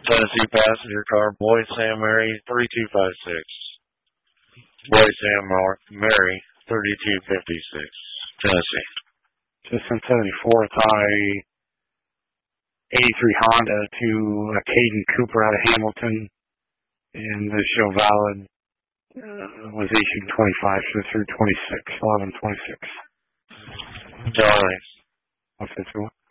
Tennessee passenger car, Boyd Sam Mary 3256. Boyd Sam Mary 3256. Tennessee. Just in 74th, I-83 Honda to Caden Cooper out of Hamilton, and the show valid was issued 25, so through 26, 11/26. Charlie. 151.